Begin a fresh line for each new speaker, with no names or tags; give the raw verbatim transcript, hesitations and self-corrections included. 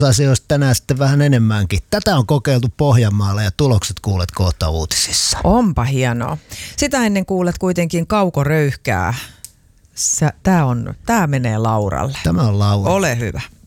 asioista tänään sitten vähän enemmänkin. Tätä on kokeiltu Pohjanmaalla ja tulokset kuulet kohta uutisissa.
Onpa hienoa. Sitä ennen kuulet kuitenkin Kauko Röyhkää. Tää, on, tää menee Lauralle.
Tämä on Laura.
Ole hyvä.